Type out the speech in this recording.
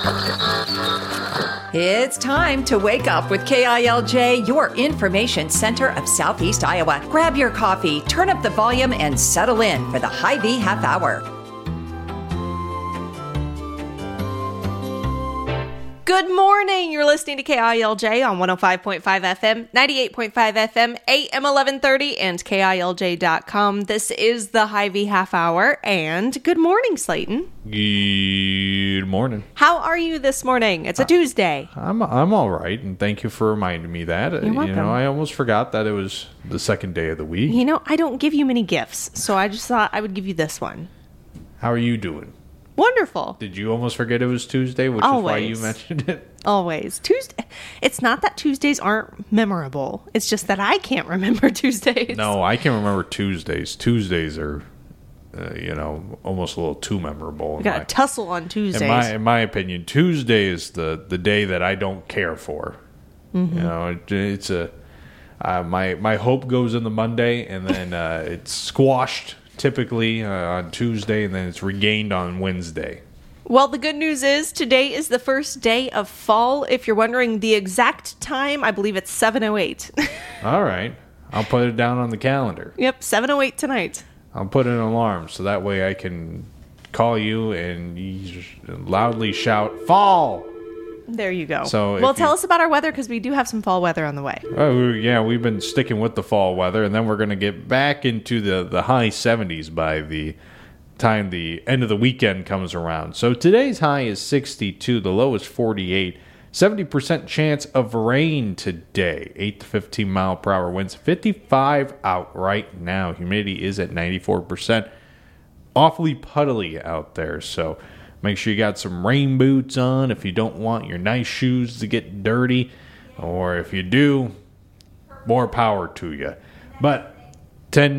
It's time to wake up with KILJ, your information center of Southeast Iowa. Grab your coffee, turn up the volume, and settle in for the Hy-Vee Half Hour. Good morning. You're listening to KILJ on 105.5 FM, 98.5 FM, AM 1130, and KILJ.com. This is the Hy-Vee Half Hour, and good morning, Slayton. Good morning. How are you this morning? It's a Tuesday. I'm all right, and thank you for reminding me that. You're welcome. I almost forgot that it was the second day of the week. I don't give you many gifts, so I just thought I would give you this one. How are you doing? Wonderful. Did you almost forget it was Tuesday, which Always. is why you mentioned it? Always. Tuesday. It's not that Tuesdays aren't memorable. It's just that I can't remember Tuesdays. No, I can remember Tuesdays. Tuesdays are, almost a little too memorable. We got a tussle on Tuesdays. In my opinion, Tuesday is the day that I don't care for. Mm-hmm. It's my hope goes in the Monday, and then it's squashed typically on Tuesday, and then it's regained on Wednesday. Well, the good news is today is the first day of fall. If you're wondering the exact time, I believe it's 7:08. All right. I'll put it down on the calendar. Yep, 7:08 tonight. I'll put an alarm so that way I can call you and you loudly shout, "Fall!" There you go. So tell us about our weather, because we do have some fall weather on the way. Oh, yeah, we've been sticking with the fall weather, and then we're going to get back into the high 70s by the time the end of the weekend comes around. So today's high is 62, the low is 48. 70% chance of rain today, 8 to 15 mile per hour winds, 55 out right now. Humidity is at 94%. Awfully puddly out there, so make sure you got some rain boots on if you don't want your nice shoes to get dirty, or if you do, more power to you. But 10